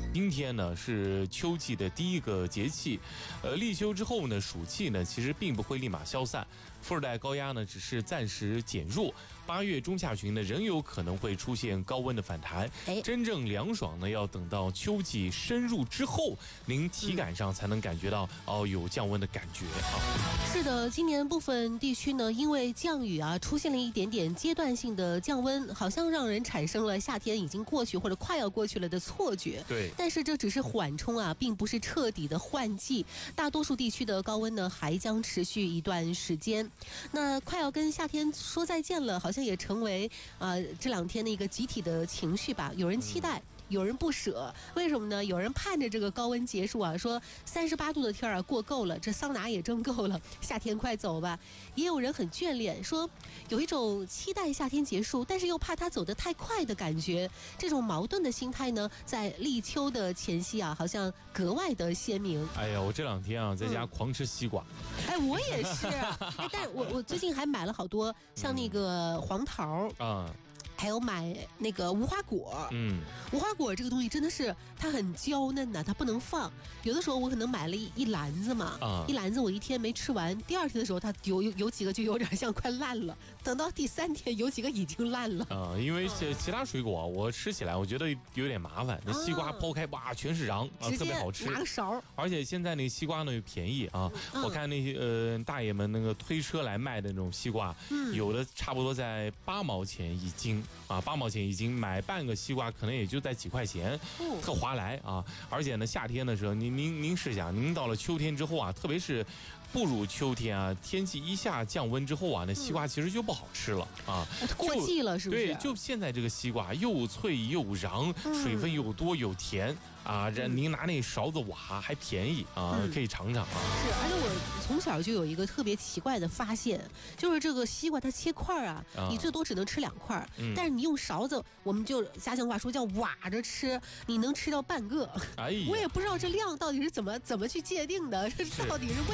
今天呢是秋季的第一个节气，立秋之后呢，暑气呢其实并不会立马消散，副热带高压呢只是暂时减弱，8月中下旬呢仍有可能会出现高温的反弹，真正凉爽呢要等到秋季深入之后，您体感上才能感觉到有降温的感觉啊。 是的，今年部分地区呢，因为降雨出现了一点点阶段性的降温，好像让人产生了夏天已经过去或者快要过去了的错觉。 对， 但是这只是缓冲并不是彻底的换季。大多数地区的高温呢，还将持续一段时间。那快要跟夏天说再见了，好像也成为这2天的一个集体的情绪吧。有人期待。有人不舍，为什么呢？有人盼着这个高温结束说38度的天过够了，这桑拿也蒸够了，夏天快走吧。也有人很眷恋，说有一种期待夏天结束，但是又怕它走得太快的感觉。这种矛盾的心态呢，在立秋的前夕好像格外的鲜明。 哎呀，我这2天在家狂吃西瓜。 我也是。但我最近还买了好多像那个黄桃还有买那个无花果。无花果这个东西真的是它很娇嫩的，它不能放。有的时候我可能买了一篮子嘛，一篮子我1天没吃完，第2天的时候它有几个就有点像快烂了，等到第3天有几个已经烂了。 因为其他水果我吃起来我觉得有点麻烦，那西瓜剖开全是瓤特别好吃， 拿个勺。 而且现在那西瓜呢又便宜我看那些大爷们那个推车来卖的那种西瓜，有的差不多在8毛钱一斤8毛钱一斤，买半个西瓜可能也就在几块钱，特划来而且呢，夏天的时候，您试想，您到了秋天之后特别是步入秋天天气一下降温之后那西瓜其实就不好吃了过季了是不是？ 对，就现在这个西瓜又脆又瓤，水分又多又甜您拿那勺子挖还便宜可以尝尝是，而且我从小就有一个特别奇怪的发现，就是这个西瓜它切块你最多只能吃2块，但是你用勺子，我们就家乡话说叫挖着吃，你能吃到半个。我也不知道这量到底是怎么去界定的，这到底是